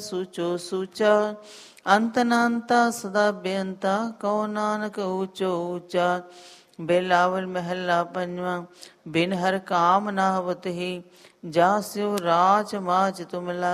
ਸੂਚੋ ਸੂਚਾ ਅੰਤ ਨ ਅੰਤਾ ਸਦਾ ਬੇਅੰਤਾ ਕਉ ਨਾਨਕ ਊਚੋ ਊਚਾ। ਬਿਲਾਵਲ ਮਹਿਲਾ ਪੰਜਵਾਂ। ਬਿਨ ਹਰ ਕਾਮ ਨਾ ਹੋਵਤ ਹੀ ਜਾ ਸਿਉ ਰਾਜ ਮਾਜ ਤੁਮ